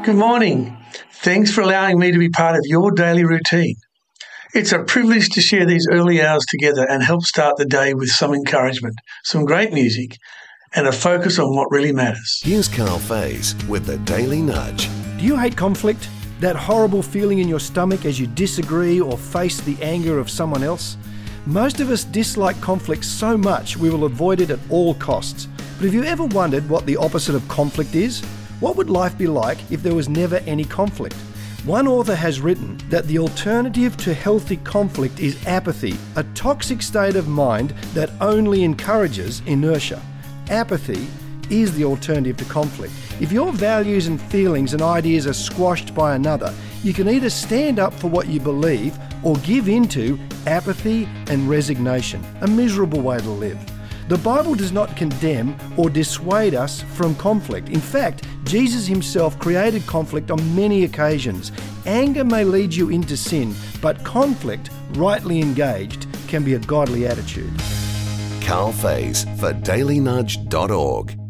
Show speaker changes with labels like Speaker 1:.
Speaker 1: Good morning. Thanks for allowing me to be part of your daily routine. It's a privilege to share these early hours together and help start the day with some encouragement, some great music, and a focus on what really matters.
Speaker 2: Here's Carl Faze with the Daily Nudge.
Speaker 3: Do you hate conflict? That horrible feeling in your stomach as you disagree or face the anger of someone else? Most of us dislike conflict so much we will avoid it at all costs. But have you ever wondered what the opposite of conflict is? What would life be like if there was never any conflict? One author has written that the alternative to healthy conflict is apathy, a toxic state of mind that only encourages inertia. Apathy is the alternative to conflict. If your values and feelings and ideas are squashed by another, you can either stand up for what you believe or give into apathy and resignation, a miserable way to live. The Bible does not condemn or dissuade us from conflict. In fact, Jesus himself created conflict on many occasions. Anger may lead you into sin, but conflict, rightly engaged, can be a godly attitude.
Speaker 2: Carl Faze for dailynudge.org.